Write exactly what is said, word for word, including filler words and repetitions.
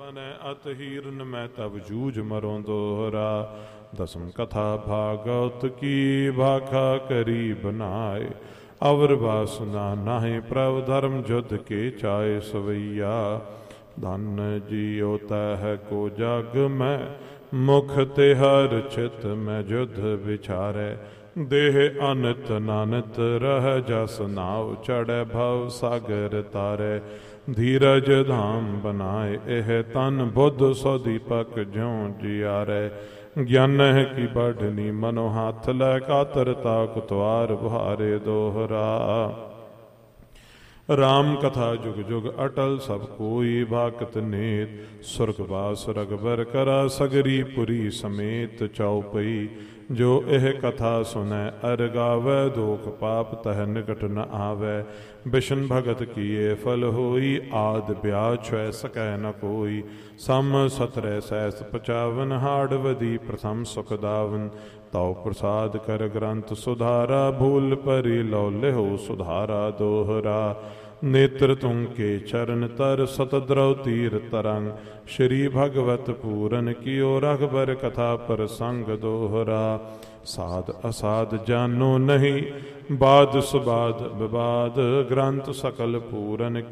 ਬਨੈ ਅਤ ਹੀਰਨ ਮੈਂ ਤਬ ਜੂਝ ਮਰੋਂ ਦੋਹਰਾ। ਦਸਮ ਕਥਾ ਭਾਗਵਤ ਕੀ ਭਾਖਾ ਕਰੀ ਬਨਾਏ। ਅਵਰ ਵਾਸਨਾ ਨਾਹਿ ਪ੍ਰਭ ਧਰਮ ਜੁਧ ਕੇ ਚਾਏ ਸਵਈਆ। ਧਨ ਜੀਉ ਤਹਿ ਕੋ ਜਗ ਮੈਂ ਮੁਖ ਤੇ ਹਰ ਚਿਤ ਮੈਂ ਜੁਧ ਵਿਚਾਰੈ। ਦੇਹ ਅਨਿਤ ਨਾਨਤ ਰਹਿ ਜਸ ਨਾਉ ਚੜ੍ਹੈ ਭਵ ਸਾਗਰ ਤਾਰੈ। ਧੀਰਜ ਧਾਮ ਬਨਾਏ ਇਹ ਤਨ ਬੁੱਧ ਸੋ ਦੀਪਕ ਜਿਉ ਜਿਆਰੈ। ਗਿਆਨਹਿ ਕੀ ਬਢਨੀ ਮਨੋ ਹੱਥ ਲੈ ਕਾਤਰਤਾ ਕੁਤਵਾਰ ਬੁਹਾਰੇ ਦੋਹਰਾ। ਰਾਮ ਕਥਾ ਜੁਗ ਜੁਗ ਅਟਲ ਸਭ ਕੋਈ ਭਾਕਤ ਨੇਤ। ਸੁਰਗਵਾਸ ਰਗਬਰ ਕਰਾ ਸਗਰੀ ਪੁਰੀ ਸਮੇਤ ਚਉਪਈ। ਜੋ ਇਹ ਕਥਾ ਸੁਨੈ ਅਰ ਗਾਵੈ ਦੋਖ ਪਾਪ ਤਹਿ ਨਿਕਟ ਨ ਆਵੈ। ਬਿਸ਼ਨ ਭਗਤ ਕੀਏ ਫਲ ਹੋਈ ਆਦ ਬਿਆਹ ਛੁਐ ਸਕੈ ਨ ਕੋਈ। ਸਮ ਸਤਰੈ ਸੈਸ ਪਚਾਵਨ ਹਾੜ ਵਦੀ ਪ੍ਰਥਮ ਸੁਖ ਦਾਵਨ। ਤਉ ਪ੍ਰਸਾਦ ਕਰ ਗ੍ਰੰਥ ਸੁਧਾਰਾ ਭੂਲ ਭਰੀ ਲਉ ਲਿਹੋ ਸੁਧਾਰਾ ਦੋਹਰਾ। ਨੇਤਰ ਤੁਮ ਕੇ ਚਰਨ ਤਰ ਸਤਦ੍ਰਵ ਤੀਰ ਤਰੰਗ। ਸ਼੍ਰੀ ਭਗਵਤ ਪੂਰਨ ਕੀਓ ਰਘਬਰ ਕਥਾ ਪ੍ਰਸੰਗ ਦੋਹਰਾ। ਸਾਧ ਅਸਾਧ ਜਾਨੋ ਨਹੀਂ ਬਾਦ ਸੁਬਾਦ ਵਿਵਾਦ। ਗ੍ਰੰਥ ਸਕਲ ਪੂਰਨ